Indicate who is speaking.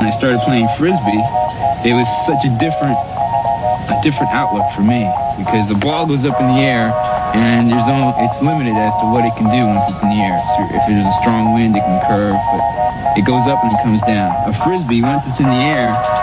Speaker 1: When I started playing Frisbee, it was such a different outlook for me because the ball goes up in the air and it's limited as to what it can do once it's in the air. So if there's a strong wind, it can curve, but it goes up and it comes down. A Frisbee, once it's in the air,